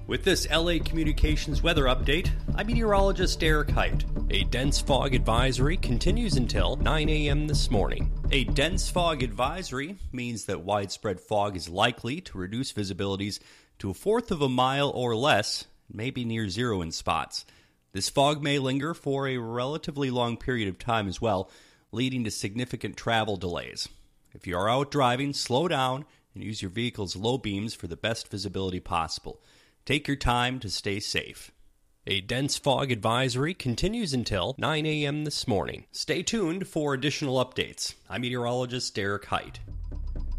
With this LA Communications weather update, I'm meteorologist Eric Height. A dense fog advisory continues until 9 a.m. this morning. A dense fog advisory means that widespread fog is likely to reduce visibilities to a fourth of a mile or less, maybe near zero in spots. This fog may linger for a relatively long period of time as well, leading to significant travel delays. If you are out driving, slow down and use your vehicle's low beams for the best visibility possible. Take your time to stay safe. A dense fog advisory continues until 9 a.m. this morning. Stay tuned for additional updates. I'm meteorologist Eric Height.